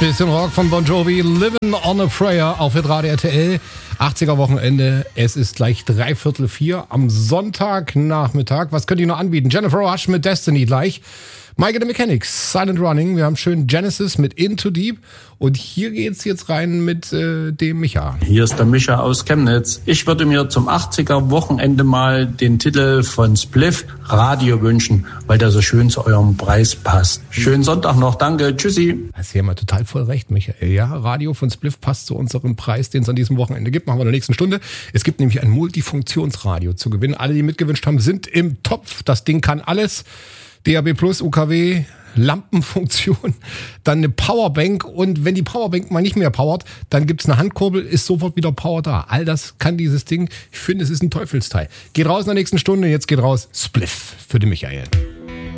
Bisschen Rock von Bon Jovi, Living on a Prayer auf Hitradio RTL. 80er Wochenende, es ist gleich 3:45 am Sonntagnachmittag. Was könnt ihr noch anbieten? Jennifer Rush mit Destiny gleich. Mike the Mechanics, Silent Running. Wir haben schön Genesis mit Into Deep. Und hier geht's jetzt rein mit dem Micha. Hier ist der Micha aus Chemnitz. Ich würde mir zum 80er Wochenende mal den Titel von Spliff Radio wünschen, weil der so schön zu eurem Preis passt. Schönen Sonntag noch, danke, tschüssi. Das ist hier mal total voll recht, Michael. Ja, Radio von Spliff passt zu unserem Preis, den es an diesem Wochenende gibt. Machen wir in der nächsten Stunde. Es gibt nämlich ein Multifunktionsradio zu gewinnen. Alle, die mitgewünscht haben, sind im Topf. Das Ding kann alles. DAB+, UKW, Lampenfunktion, dann eine Powerbank und wenn die Powerbank mal nicht mehr powert, dann gibt's eine Handkurbel, ist sofort wieder Power da. All das kann dieses Ding. Ich finde, es ist ein Teufelsteil. Geht raus in der nächsten Stunde, jetzt geht raus Spliff für den Michael.